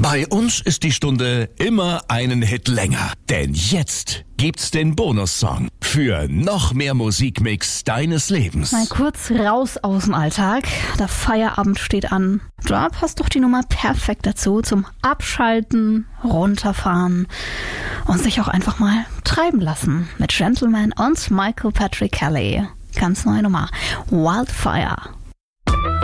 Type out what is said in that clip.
Bei uns ist die Stunde immer einen Hit länger. Denn jetzt gibt's den Bonussong für noch mehr Musikmix deines Lebens. Mal kurz raus aus dem Alltag. Der Feierabend steht an. Da passt doch die Nummer perfekt dazu zum Abschalten, runterfahren und sich auch einfach mal treiben lassen. Mit Gentleman und Michael Patrick Kelly. Ganz neue Nummer. Wildfire.